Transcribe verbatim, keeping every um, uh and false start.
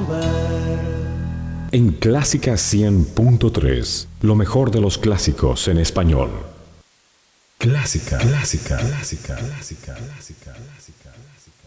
En Clásica cien punto tres, lo mejor de los clásicos en español. Clásica, clásica, clásica, clásica, clásica, clásica, clásica.